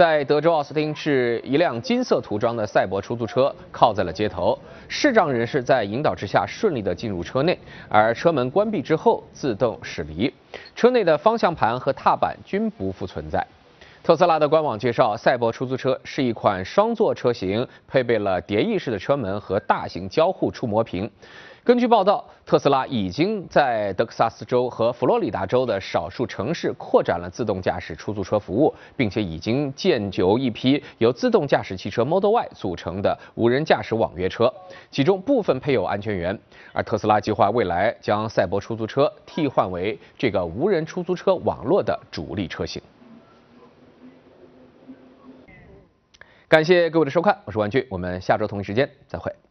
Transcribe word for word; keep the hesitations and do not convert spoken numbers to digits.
在德州奥斯汀市，一辆金色涂装的赛博出租车靠在了街头，视障人士在引导之下顺利地进入车内，而车门关闭之后自动驶离，车内的方向盘和踏板均不复存在。特斯拉的官网介绍，赛博出租车是一款双座车型，配备了蝶翼式的车门和大型交互触摸屏。根据报道，特斯拉已经在德克萨斯州和佛罗里达州的少数城市扩展了自动驾驶出租车服务，并且已经建就一批由自动驾驶汽车 Model Y 组成的无人驾驶网约车，其中部分配有安全员。而特斯拉计划未来将赛博出租车替换为这个无人出租车网络的主力车型。感谢各位的收看，我是万军，我们下周同一时间再会。